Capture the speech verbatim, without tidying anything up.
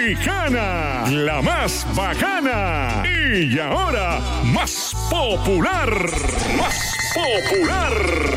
Mexicana, la más bacana y ahora más popular, más popular.